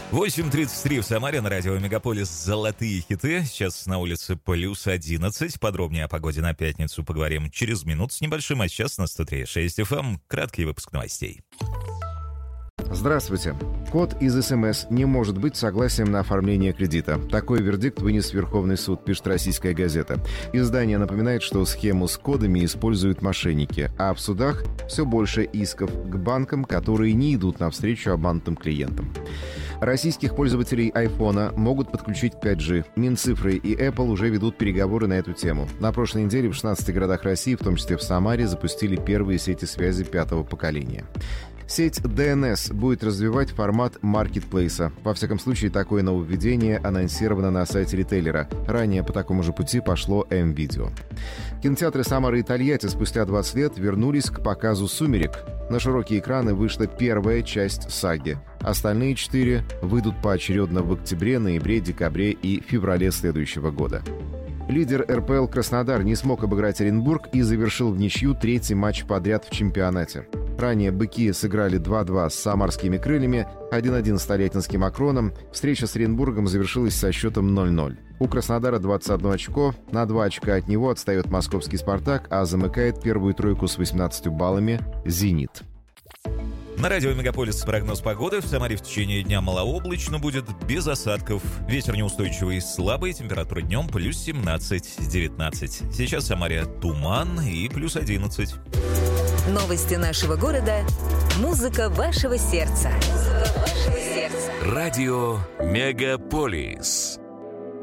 8:33 в Самаре, на радио Мегаполис «Золотые хиты». Сейчас на улице плюс 11. Подробнее о погоде на пятницу поговорим через минуту с небольшим. А сейчас на 103.6 FM краткий выпуск новостей. Здравствуйте. Код из СМС не может быть согласием на оформление кредита. Такой вердикт вынес Верховный суд, пишет «Российская газета». Издание напоминает, что схему с кодами используют мошенники, а в судах все больше исков к банкам, которые не идут навстречу обманутым клиентам. Российских пользователей iPhone могут подключить к 5G. Минцифры и Apple уже ведут переговоры на эту тему. На прошлой неделе в 16 городах России, в том числе в Самаре, запустили первые сети связи 5-го поколения. Сеть DNS будет развивать формат маркетплейса. Во всяком случае, такое нововведение анонсировано на сайте ритейлера. Ранее по такому же пути пошло М-Видео. Кинотеатры Самары и Тольятти спустя 20 лет вернулись к показу «Сумерек». На широкие экраны вышла первая часть саги. Остальные 4 выйдут поочередно в октябре, ноябре, декабре и феврале следующего года. Лидер РПЛ «Краснодар» не смог обыграть Оренбург и завершил в ничью 3-й матч подряд в чемпионате. Ранее «Быки» сыграли 2-2 с «Самарскими крыльями», 1-1 с Тольяттинским «Акроном». Встреча с Оренбургом завершилась со счетом 0-0. У «Краснодара» 21 очко, на 2 очка от него отстает московский «Спартак», а замыкает первую тройку с 18 баллами «Зенит». На радио Мегаполис прогноз погоды. В Самаре в течение дня малооблачно будет, без осадков. Ветер неустойчивый, слабый, температура днем плюс 17-19. Сейчас в Самаре туман и плюс 11. Новости нашего города. Музыка вашего сердца. Радио Мегаполис.